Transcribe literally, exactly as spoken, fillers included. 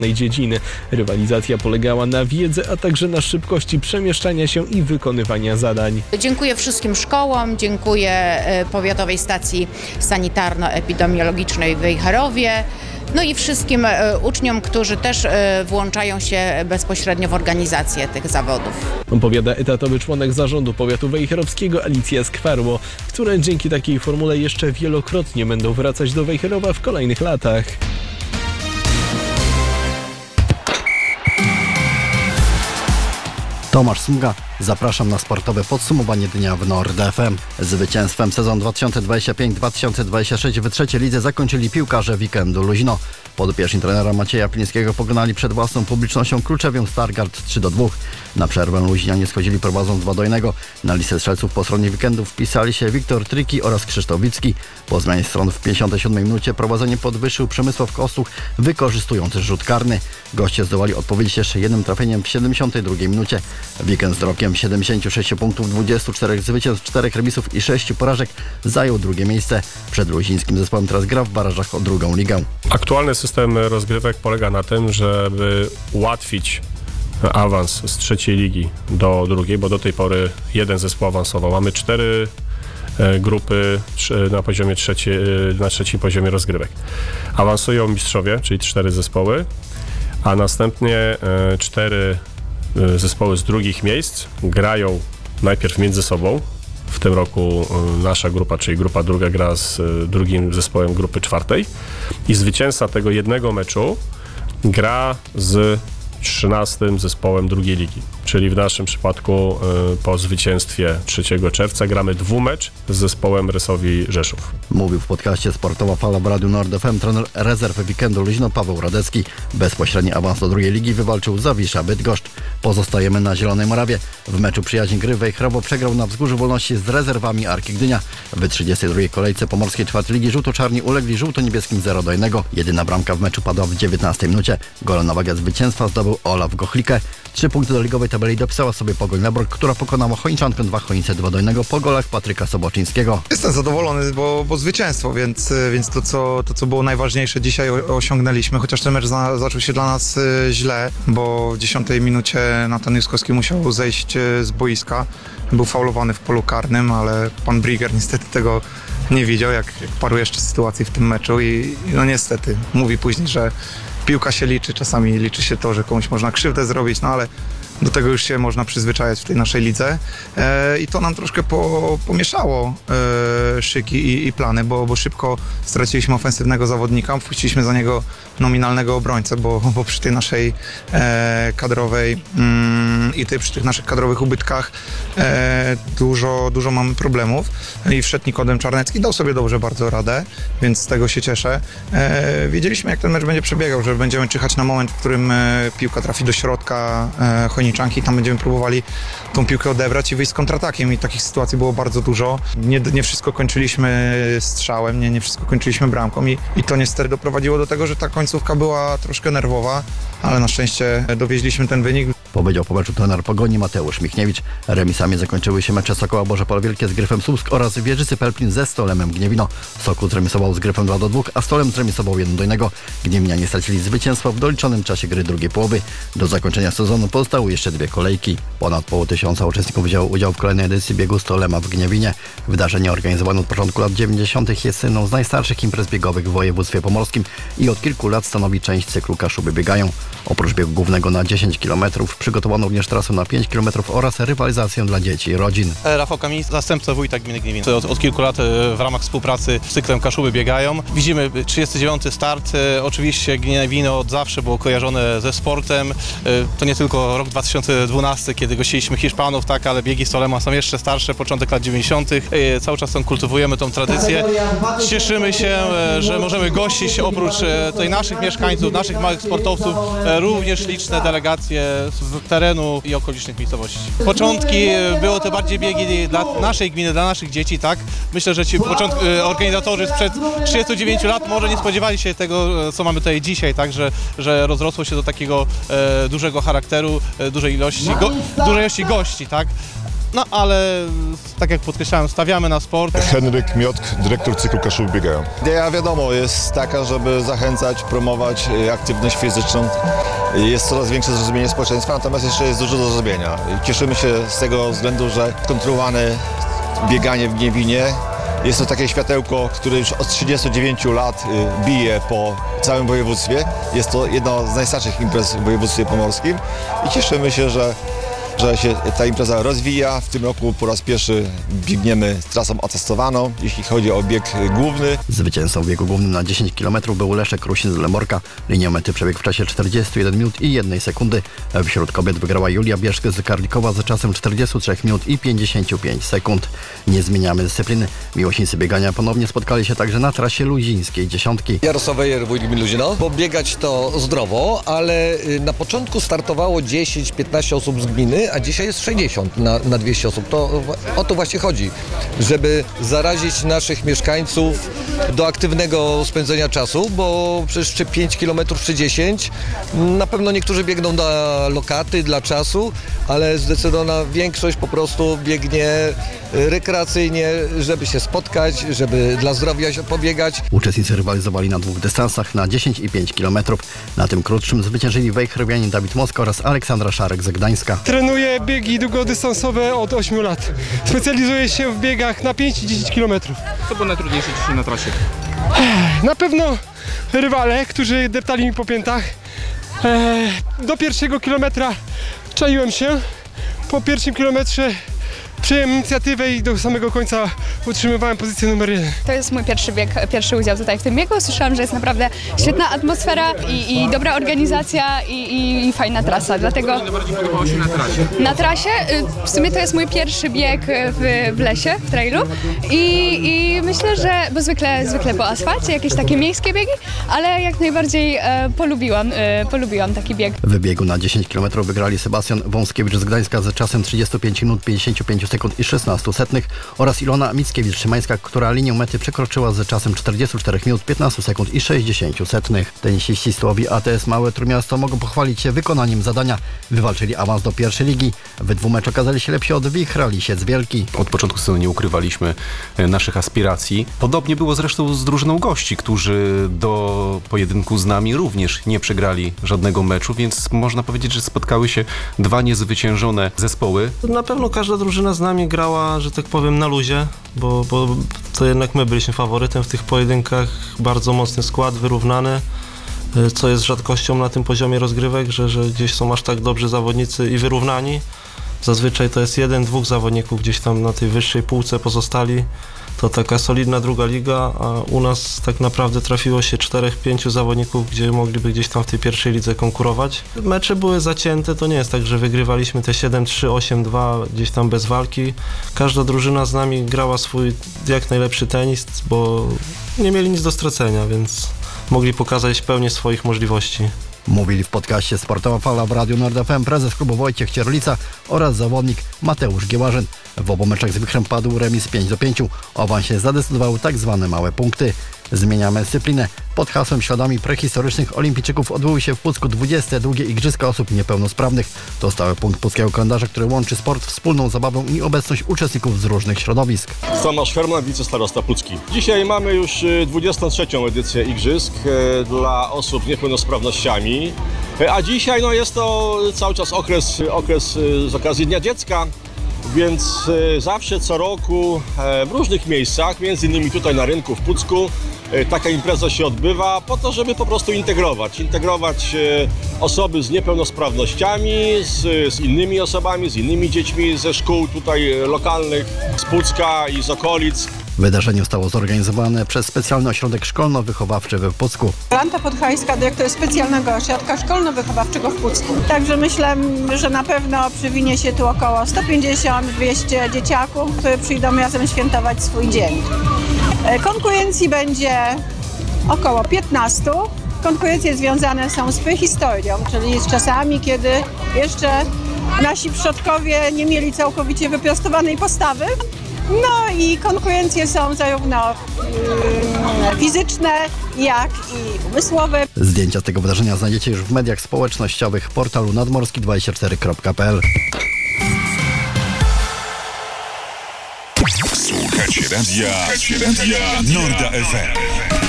dziedziny. Rywalizacja polegała na wiedzy, a także na szybkości przemieszczania się i wykonywania zadań. Dziękuję wszystkim szkołom, dziękuję Powiatowej Stacji Sanitarno-Epidemiologicznej w Wejherowie, no i wszystkim uczniom, którzy też włączają się bezpośrednio w organizację tych zawodów. Opowiada etatowy członek zarządu powiatu wejherowskiego Alicja Skwarło, które dzięki takiej formule jeszcze wielokrotnie będą wracać do Wejherowa w kolejnych latach. Tomasz Smuga, zapraszam na sportowe podsumowanie dnia w Nord F M. Zwycięstwem sezon dwa tysiące dwudziesty piąty dwa tysiące dwudziesty szósty w trzeciej lidze zakończyli piłkarze weekendu Luźno. Podopieczni trenera Macieja Plińskiego pokonali przed własną publicznością Kluczewią Stargard trzy do dwóch. Na przerwę Luźnianie schodzili prowadząc dwa do jednego. Na listę strzelców po stronie weekendu wpisali się Wiktor Tryki oraz Krzysztof Wicki. Po zmianie stron w pięćdziesiątej siódmej minucie prowadzenie podwyższył Przemysław Kostuch, wykorzystując rzut karny. Goście zdołali odpowiedzieć jeszcze jednym trafieniem w siedemdziesiątej drugiej minucie. Weekend z rokiem siedemdziesiąt sześć punktów, dwadzieścia cztery zwycięstw, czterech remisów i sześć porażek zajął drugie miejsce. Przed luzińskim zespołem teraz gra w barażach o drugą ligę. Aktualny system rozgrywek polega na tym, żeby ułatwić awans z trzeciej ligi do drugiej, bo do tej pory jeden zespół awansował. Mamy cztery grupy na poziomie trzecie, na trzecim poziomie rozgrywek. Awansują mistrzowie, czyli cztery zespoły, a następnie cztery zespoły z drugich miejsc grają najpierw między sobą. W tym roku nasza grupa, czyli grupa druga, gra z drugim zespołem grupy czwartej i zwycięzca tego jednego meczu gra z trzynastym zespołem drugiej ligi. Czyli w naszym przypadku po zwycięstwie trzeciego czerwca gramy dwumecz z zespołem Rysowi Rzeszów. Mówił w podcaście Sportowa Fala w Radiu Nord F M trener rezerw weekendu Luźno Paweł Radecki. Bezpośredni awans do drugiej ligi wywalczył Zawisza Bydgoszcz. Pozostajemy na Zielonej Morawie. W meczu przyjaźni gry Wejherowo przegrał na Wzgórzu Wolności z rezerwami Arki Gdynia. W trzydziestej drugiej kolejce pomorskiej czwartej ligi żółto-czarni ulegli żółto-niebieskim zero do jednego. Jedyna bramka w meczu padła w dziewiętnastej minucie. Gole na wagę zwycięstwa zdobył Olaf Gochlikę. Trzy punkty do ligowej tabeli dopisała sobie Pogoń Leborg, która pokonała Chojniczankę dwa Chojnice dwa do jednego po golach Patryka Soboczyńskiego. Jestem zadowolony, bo, bo zwycięstwo, więc, więc to, co, to, co było najważniejsze dzisiaj osiągnęliśmy, chociaż ten mecz za, zaczął się dla nas źle, bo w dziesiątej minucie Natan Juskowski musiał zejść z boiska. Był faulowany w polu karnym, ale pan Brigger niestety tego nie widział, jak, jak paru jeszcze sytuacji w tym meczu i no niestety mówi później, że piłka się liczy, czasami liczy się to, że komuś można krzywdę zrobić, no ale do tego już się można przyzwyczajać w tej naszej lidze e, i to nam troszkę po, pomieszało e, szyki i, i plany, bo, bo szybko straciliśmy ofensywnego zawodnika, wpuściliśmy za niego nominalnego obrońcę, bo, bo przy tej naszej e, kadrowej mm, i ty, przy tych naszych kadrowych ubytkach e, dużo, dużo mamy problemów i wszedł Nikodem Czarnecki, dał sobie dobrze bardzo radę, więc z tego się cieszę. E, wiedzieliśmy, jak ten mecz będzie przebiegał, że będziemy czyhać na moment, w którym e, piłka trafi do środka e, Chojniczanki, tam będziemy próbowali tą piłkę odebrać i wyjść z kontratakiem i takich sytuacji było bardzo dużo. Nie, nie wszystko kończyliśmy strzałem, nie, nie wszystko kończyliśmy bramką i, i to niestety doprowadziło do tego, że ta końcówka była troszkę nerwowa, ale na szczęście dowieźliśmy ten wynik. Powiedział po meczu trener Pogoni Mateusz Michniewicz. Remisami zakończyły się mecze Sokoła Bożopol Wielkie z Gryfem Słupsk oraz Wieżycy Pelplin ze Stolemem Gniewino. Sokół zremisował z Gryfem dwa do dwóch, a Stolem zremisował jeden do jednego. Gniewinianie stracili zwycięstwo w doliczonym czasie gry drugiej połowy. Do zakończenia sezonu pozostały jeszcze dwie kolejki. Ponad pół tysiąca uczestników wzięło udział w kolejnej edycji biegu Stolema w Gniewinie. Wydarzenie organizowane od początku lat dziewięćdziesiątych jest jedną z najstarszych imprez biegowych w województwie pomorskim i od kilku lat stanowi część cyklu Kaszuby Biegają. Oprócz biegu głównego na dziesięć kilometrów przygotowano również trasę na pięć kilometrów oraz rywalizację dla dzieci i rodzin. Rafał Kamiński, zastępca wójta gminy Gniewin. Od, od kilku lat w ramach współpracy z cyklem Kaszuby Biegają. Widzimy trzydziesty dziewiąty start. Oczywiście Gniewino od zawsze było kojarzone ze sportem. To nie tylko rok dwa tysiące dwunasty, kiedy gościliśmy Hiszpanów, tak, ale biegi Stolema są jeszcze starsze, początek lat dziewięćdziesiątych. Cały czas tą kultywujemy tą tradycję. Cieszymy się, że możemy gościć oprócz tutaj naszych mieszkańców, naszych małych sportowców, również liczne delegacje z terenu i okolicznych miejscowości. Początki było to bardziej biegi dla naszej gminy, dla naszych dzieci, tak. Myślę, że ci początki, organizatorzy sprzed trzydziestu dziewięciu lat może nie spodziewali się tego, co mamy tutaj dzisiaj, tak, że, że rozrosło się do takiego e, dużego charakteru, e, dużej ilości, go, dużej ilości gości, tak. no ale tak jak podkreślałem, stawiamy na sport. Henryk Miotk, dyrektor cyklu Kaszuby biegają. Idea wiadomo jest taka, żeby zachęcać, promować aktywność fizyczną. Jest coraz większe zrozumienie społeczeństwa, natomiast jeszcze jest dużo do zrobienia. Cieszymy się z tego względu, że kontrolowane bieganie w Gniewinie jest to takie światełko, które już od trzydziestu dziewięciu lat bije po całym województwie. Jest to jedna z najstarszych imprez w województwie pomorskim i cieszymy się, że że się ta impreza rozwija. W tym roku po raz pierwszy biegniemy trasą atestowaną, jeśli chodzi o bieg główny. Zwycięzcą w biegu głównym na dziesięć kilometrów był Leszek Rusin z Lemorka. Linię mety przebiegł w czasie czterdziestu jeden minut i jednej sekundy. Wśród kobiet wygrała Julia Bierzk z Karlikowa z czasem czterdziestu trzech minut i pięćdziesięciu pięciu sekund. Nie zmieniamy dyscypliny. Miłośnicy biegania ponownie spotkali się także na trasie luzińskiej dziesiątki. Jarosław Wejer, Wójt Gminy Luzino. Pobiegać to zdrowo, ale na początku startowało dziesięć piętnaście osób z gminy, a dzisiaj jest sześćdziesiąt na, na dwieście osób. To o to właśnie chodzi, żeby zarazić naszych mieszkańców do aktywnego spędzenia czasu, bo przecież czy pięć kilometrów, czy dziesięć, na pewno niektórzy biegną dla lokaty, dla czasu, ale zdecydowana większość po prostu biegnie rekreacyjnie, żeby się spotkać, żeby dla zdrowia się pobiegać. Uczestnicy rywalizowali na dwóch dystansach, na dziesięć i pięć kilometrów. Na tym krótszym zwyciężyli wejherowianin Dawid Moska oraz Aleksandra Szarek z Gdańska. Trenuję biegi długodystansowe od ośmiu lat. Specjalizuję się w biegach na pięć i dziesięć kilometrów. Co było najtrudniejsze dzisiaj na trasie? Na pewno rywale, którzy deptali mi po piętach. Do pierwszego kilometra czaiłem się. Po pierwszym kilometrze przyjąłem inicjatywę i do samego końca utrzymywałem pozycję numer jeden. To jest mój pierwszy bieg, pierwszy udział tutaj w tym biegu. Słyszałam, że jest naprawdę świetna atmosfera i, i dobra organizacja i, i, i fajna trasa, dlatego... Co najbardziej podobało się na trasie? Na trasie? W sumie to jest mój pierwszy bieg w, w lesie, w trailu i, i myślę, że, bo zwykle, zwykle po asfalcie, jakieś takie miejskie biegi, ale jak najbardziej e, polubiłam, e, polubiłam taki bieg. W biegu na dziesięć kilometrów wygrali Sebastian Wąskiewicz z Gdańska z czasem trzydziestu pięciu minut, pięćdziesięciu pięciu sekund i szesnastu setnych oraz Ilona Mickiewicz-Szymańska, która linię mety przekroczyła z czasem czterdziestu czterech minut, piętnastu sekund i sześćdziesięciu setnych. Tenisiści z Tułowi A T S Małe Trójmiasto mogą pochwalić się wykonaniem zadania. Wywalczyli awans do pierwszej ligi. We dwóch meczach okazali się lepsi od Wichra Lisiec Wielki. Od początku sezonu nie ukrywaliśmy naszych aspiracji. Podobnie było zresztą z drużyną gości, którzy do pojedynku z nami również nie przegrali żadnego meczu, więc można powiedzieć, że spotkały się dwa niezwyciężone zespoły. Na pewno każda drużyna z nami grała, że tak powiem, na luzie, bo, bo to jednak my byliśmy faworytem w tych pojedynkach. Bardzo mocny skład, wyrównany, co jest rzadkością na tym poziomie rozgrywek, że, że gdzieś są aż tak dobrzy zawodnicy i wyrównani. Zazwyczaj to jest jeden, dwóch zawodników gdzieś tam na tej wyższej półce pozostali. To taka solidna druga liga, a u nas tak naprawdę trafiło się czterech, pięciu zawodników, gdzie mogliby gdzieś tam w tej pierwszej lidze konkurować. Mecze były zacięte, to nie jest tak, że wygrywaliśmy te siedem trzy, osiem dwa gdzieś tam bez walki. Każda drużyna z nami grała swój jak najlepszy tenis, bo nie mieli nic do stracenia, więc mogli pokazać pełnię swoich możliwości. Mówili w podcaście Sportowa Fala w Radiu Nord F M prezes klubu Wojciech Cierlica oraz zawodnik Mateusz Giełażyn. W obu meczach z Wichrem padł remis pięć do pięciu. O awansie zadecydowały tak zwane małe punkty. Zmieniamy dyscyplinę. Pod hasłem Śladami prehistorycznych olimpijczyków odbyły się w Pucku dwudzieste drugie Igrzyska Osób Niepełnosprawnych. To stały punkt puckiego kalendarza, który łączy sport, wspólną zabawę i obecność uczestników z różnych środowisk. Tomasz Herman, wicestarosta Pucki. Dzisiaj mamy już dwudziestą trzecią edycję Igrzysk dla osób z niepełnosprawnościami. A dzisiaj no, jest to cały czas okres, okres z okazji Dnia Dziecka. Więc zawsze co roku w różnych miejscach, między innymi tutaj na rynku w Pucku, taka impreza się odbywa po to, żeby po prostu integrować. Integrować osoby z niepełnosprawnościami, z, z innymi osobami, z innymi dziećmi ze szkół tutaj lokalnych, z Pucka i z okolic. Wydarzenie zostało zorganizowane przez Specjalny Ośrodek Szkolno-Wychowawczy w Pucku. Jolanta Podhajska, dyrektor Specjalnego Ośrodka Szkolno-Wychowawczego w Pucku. Także myślę, że na pewno przywinie się tu około sto pięćdziesiąt do dwustu dzieciaków, które przyjdą razem świętować swój dzień. Konkurencji będzie około piętnastu. Konkurencje związane są z prehistorią, czyli z czasami, kiedy jeszcze nasi przodkowie nie mieli całkowicie wyprostowanej postawy. No i konkurencje są zarówno yy, fizyczne, jak i umysłowe. Zdjęcia z tego wydarzenia znajdziecie już w mediach społecznościowych portalu nadmorski dwadzieścia cztery kropka p l. Słuchacie radia, radia Norda F M.